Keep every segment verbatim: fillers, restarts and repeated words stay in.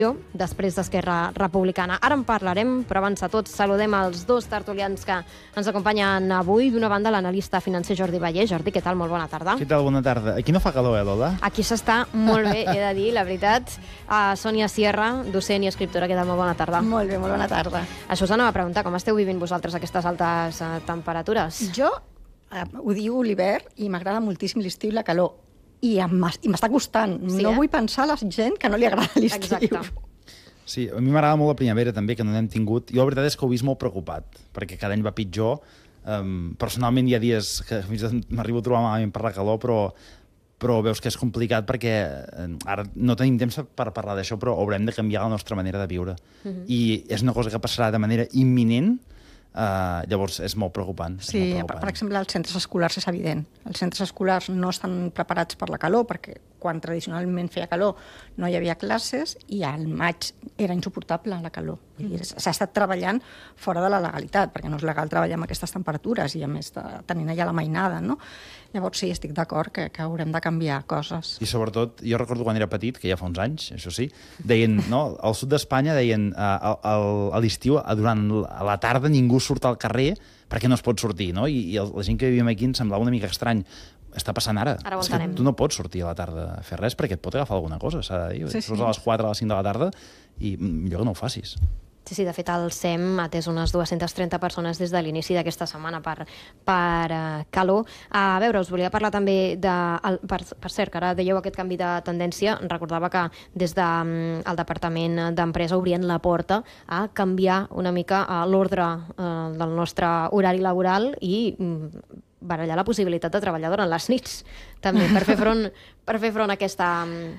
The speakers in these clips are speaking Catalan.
després d'Esquerra Republicana. Ara en parlarem, però abans de tot saludem els dos tertulians que ens acompanyen avui. D'una banda, l'analista financer Jordi Vallès. Jordi, què tal? Molt bona tarda. Què tal? Bona tarda. Aquí no fa calor, eh, Lola? Aquí s'està molt bé, he de dir, la veritat. Uh, Sònia Sierra, docent i escriptora, què tal? Molt bona tarda. Molt bé, molt bona tarda. Això us anava a preguntar, com esteu vivint vosaltres aquestes altes uh, temperatures? Jo eh, ho diu l'hivern i m'agrada moltíssim l'estiu i la calor. I m'està costant. Sí, no eh? vull pensar a la gent que no li agrada l'estiu. Exacte. Sí, a mi m'agrada molt la primavera també, que no n'hem tingut. Jo la veritat és que ho he vist molt preocupat, perquè cada any va pitjor. Um, personalment hi ha dies que fins i tot m'arribo a trobar malament per la calor, però, però veus que és complicat perquè ara no tenim temps per parlar d'això, però haurem de canviar la nostra manera de viure. Uh-huh. I és una cosa que passarà de manera imminent. Uh, llavors és molt preocupant. Sí, és molt preocupant. Per exemple, als centres escolars és evident. Els centres escolars no estan preparats per la calor, perquè quan tradicionalment feia calor no hi havia classes i al maig era insuportable la calor. Mm. S'ha estat treballant fora de la legalitat, perquè no és legal treballar amb aquestes temperatures i a més de, tenint allà la mainada, no? Llavors sí, estic d'acord que, que haurem de canviar coses. I sobretot, jo recordo quan era petit, que ja fa uns anys, això sí, deien, no, al sud d'Espanya deien uh, a l'estiu, durant la tarda ningú surt al carrer perquè no es pot sortir, no? I, i la gent que vivíem aquí ens semblava una mica estrany. Està passant ara. Ara ho és que entenem. tu no pots sortir a la tarda a fer res perquè et pot agafar alguna cosa, s'ha de dir. Sí, Surts sí. a les quatre, a les cinc de la tarda i millor que no ho facis. Sí, sí, de fet el S E M ha atès unes dues-centes trenta persones des de l'inici d'aquesta setmana per, per uh, calor. A veure, us volia parlar també de... El, per, per cert, que ara dèieu aquest canvi de tendència, recordava que des del de, um, Departament d'Empresa obrien la porta a canviar una mica uh, l'ordre uh, del nostre horari laboral i um, barallar la possibilitat de treballar durant les nits, també, per fer front, per fer front a aquesta... Um,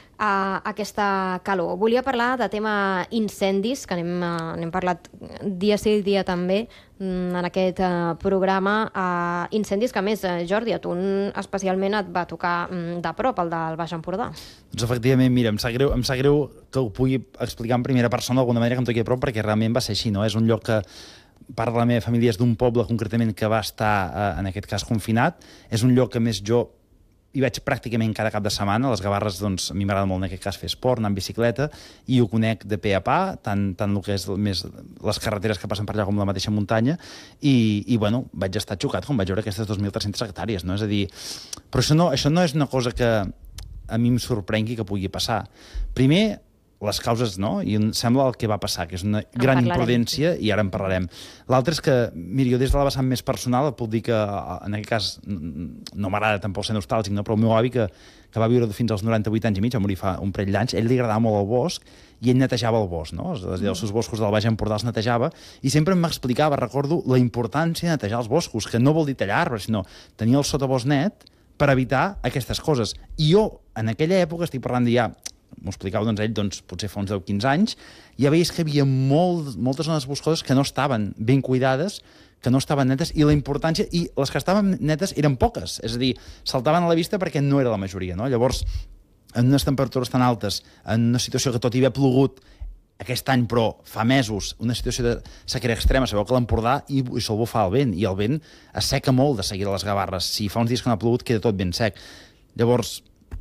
a aquesta calor. Volia parlar de tema incendis, que n'hem n'hem parlat dia sí, dia també en aquest uh, programa. Uh, incendis que, a més, uh, Jordi, a tu especialment et va tocar um, de prop, el del Baix Empordà. Doncs efectivament, mira, em sap greu, em sap greu que ho pugui explicar en primera persona d'alguna manera que em toqui de prop, perquè realment va ser així, no? És un lloc que part de la meva família és d'un poble concretament que va estar, uh, en aquest cas, confinat. És un lloc que, més, jo hi vaig pràcticament cada cap de setmana. A les Gavarres, doncs, a mi m'agrada molt en aquest cas fer esport, anar en bicicleta, i ho conec de pe a pa, tant, tant el que és més les carreteres que passen per allà com la mateixa muntanya, i, i bueno, vaig estar xocat quan vaig veure aquestes dos mil tres-centes hectàrees, no? És a dir, però això no, això no és una cosa que a mi em sorprengui que pugui passar. Primer, les causes, no? I em sembla el que va passar, que és una gran imprudència, i ara en parlarem. L'altre és que, miri, jo des de la vessant més personal et puc dir que, en aquest cas, no m'agrada tampoc ser nostàlgic, no? Però el meu avi, que, que va viure fins als noranta-vuit anys i mig, va morir fa un parell d'anys, ell li agradava molt el bosc i ell netejava el bosc, no? Els, els seus boscos del Baix Empordà els netejava, i sempre m'explicava, recordo, la importància de netejar els boscos, que no vol dir tallar arbres, sinó tenir el sotabosc net per evitar aquestes coses. I jo, en aquella època, estic parlant de ja m'ho explicava doncs, ell, doncs, potser fa uns deu o quinze anys, ja veies que hi havia molt, moltes zones boscoses que no estaven ben cuidades, que no estaven netes, i la importància, i les que estaven netes eren poques, és a dir, saltaven a la vista perquè no era la majoria, no? Llavors, en unes temperatures tan altes, en una situació que tot hi havia plogut aquest any, però fa mesos, una situació de sequera extrema, sabeu que l'Empordà i, i se'l bufa el vent, i el vent asseca molt de seguida les Gavarres. Si fa uns dies que no ha plogut, queda tot ben sec. Llavors,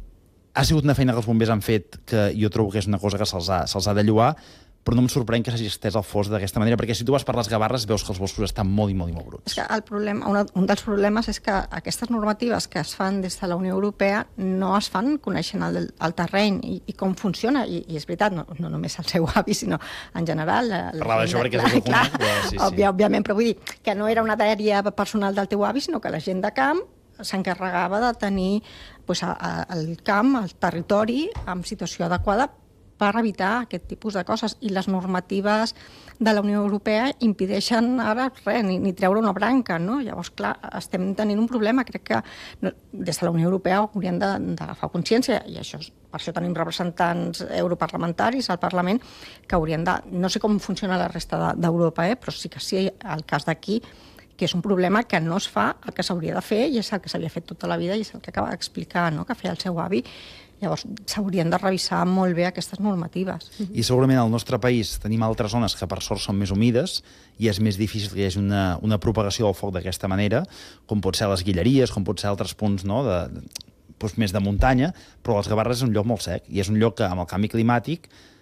ha sigut una feina que els bombers han fet que jo trobo que és una cosa que se'ls ha, se'ls ha de lloar, però no em sorprèn que s'hagi estès el fos d'aquesta manera, perquè si tu vas per les Gavarres veus que els boscos estan molt i molt i molt bruts. És que el problema, un, un dels problemes és que aquestes normatives que es fan des de la Unió Europea no es fan coneixent el, el terreny i, i com funciona, i, i és veritat, no, no només el seu avi, sinó en general... La, Parlava d'això perquè és el que conec, però sí, sí. Òbvia, òbviament, però vull dir que no era una dèria personal del teu avi, sinó que la gent de camp s'encarregava de tenir pues, a, a, el camp, el territori, en situació adequada per evitar aquest tipus de coses. I les normatives de la Unió Europea impedeixen ara res, ni, ni treure una branca, no? Llavors, clar, estem tenint un problema. Crec que no, des de la Unió Europea haurien d'agafar consciència, i això, per això tenim representants europarlamentaris al Parlament que haurien de... No sé com funciona la resta d'Europa, eh? Però sí que sí, el cas d'aquí, que és un problema que no es fa el que s'hauria de fer, i és el que s'havia fet tota la vida, i és el que acaba d'explicar, no?, que feia el seu avi. Llavors, s'haurien de revisar molt bé aquestes normatives. I segurament al nostre país tenim altres zones que per sort són més humides i és més difícil que hi hagi una, una propagació del foc d'aquesta manera, com pot ser les Guilleries, com pot ser altres punts, no?, de, doncs més de muntanya, però les Gavarres és un lloc molt sec, i és un lloc que amb el canvi climàtic